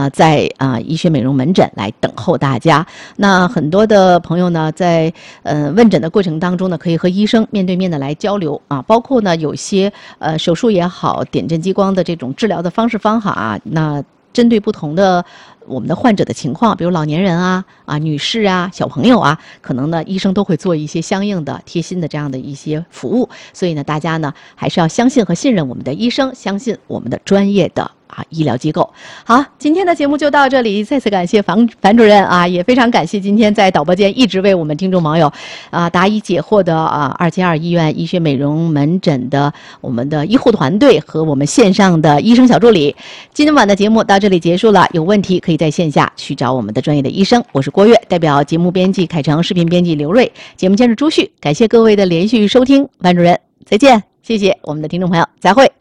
在医学美容门诊来等候大家。那很多的朋友呢，在问诊的过程当中呢，可以和医生面对面的来交流啊，包括呢有些手术也好，点阵激光的这种治疗的方式方法啊，那针对不同的我们的患者的情况，比如老年人啊、女士啊、小朋友啊，可能呢医生都会做一些相应的贴心的这样的一些服务。所以呢，大家呢还是要相信和信任我们的医生，相信我们的专业的医疗机构。好，今天的节目就到这里，再次感谢樊主任也非常感谢今天在导播间一直为我们听众网友答疑解惑的272医院医学美容门诊的我们的医护团队和我们线上的医生小助理。今天晚的节目到这里结束了，有问题可以在线下去找我们的专业的医生。我是郭月，代表节目编辑凯成，视频编辑刘瑞，节目监制朱旭，感谢各位的连续收听，樊主任再见，谢谢我们的听众朋友，再会。